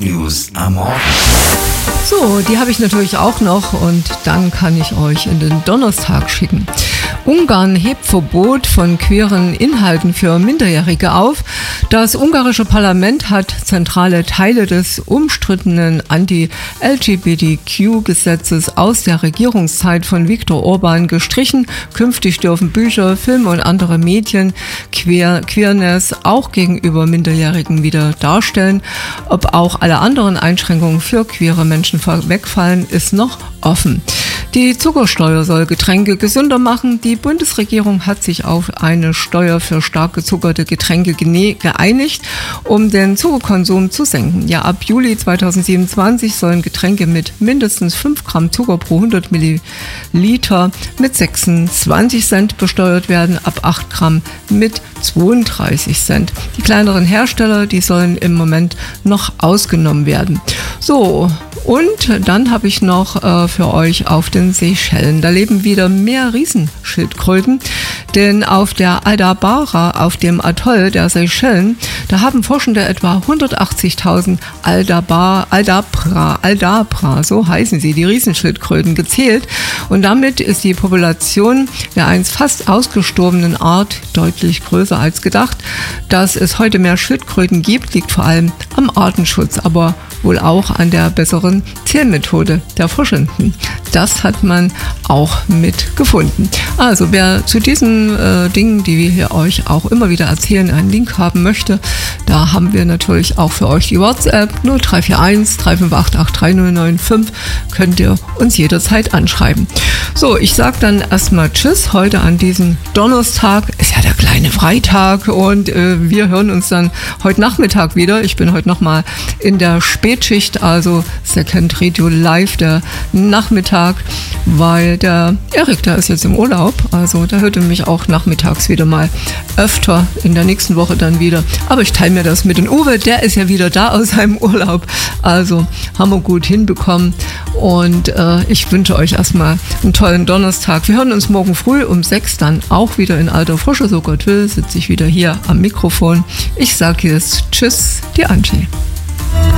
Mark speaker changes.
Speaker 1: News am Morgen.
Speaker 2: So, die habe ich natürlich auch noch und dann kann ich euch in den Donnerstag schicken. Ungarn hebt Verbot von queeren Inhalten für Minderjährige auf. Das ungarische Parlament hat zentrale Teile des umstrittenen Anti-LGBTQ-Gesetzes aus der Regierungszeit von Viktor Orban gestrichen. Künftig dürfen Bücher, Filme und andere Medien Queerness auch gegenüber Minderjährigen wieder darstellen. Ob auch alle anderen Einschränkungen für queere Menschen wegfallen, ist noch offen. Die Zuckersteuer soll Getränke gesünder machen. Die Bundesregierung hat sich auf eine Steuer für stark gezuckerte Getränke geeinigt, um den Zuckerkonsum zu senken. Ja, ab Juli 2027 sollen Getränke mit mindestens 5 Gramm Zucker pro 100 Milliliter mit 26 Cent besteuert werden, ab 8 Gramm mit 32 Cent. Die kleineren Hersteller, die sollen im Moment noch ausgenommen werden. So, und dann habe ich noch für euch auf den Seychellen. Da leben wieder mehr Riesenschildkröten, denn auf der Aldabra, auf dem Atoll der Seychellen, da haben Forschende etwa 180.000 Aldabra, so heißen sie, die Riesenschildkröten, gezählt. Und damit ist die Population der einst fast ausgestorbenen Art deutlich größer als gedacht. Dass es heute mehr Schildkröten gibt, liegt vor allem am Artenschutz, aber wohl auch an der besseren Zählmethode der Forschenden. Das hat man auch mitgefunden. Also wer zu diesen Dingen, die wir hier euch auch immer wieder erzählen, einen Link haben möchte, da haben wir natürlich auch für euch die WhatsApp 0341 3588 3095. Könnt ihr uns jederzeit anschreiben. So, ich sage dann erstmal Tschüss heute an diesem Donnerstag. Ist ja der kleine Freitag und wir hören uns dann heute Nachmittag wieder. Ich bin heute nochmal in der Spätschicht, also Second Radio Live, der Nachmittag, weil der Erik, der ist jetzt im Urlaub, also da hört ihr mich auch nachmittags wieder mal öfter, in der nächsten Woche dann wieder. Aber ich teile mir das mit dem Uwe, der ist ja wieder da aus seinem Urlaub, also haben wir gut hinbekommen und ich wünsche euch erstmal einen tollen Donnerstag. Wir hören uns morgen früh um 6 dann auch wieder in alter Frische, so Gott will, sitze ich wieder hier am Mikrofon. Ich sage jetzt Tschüss, die Angie.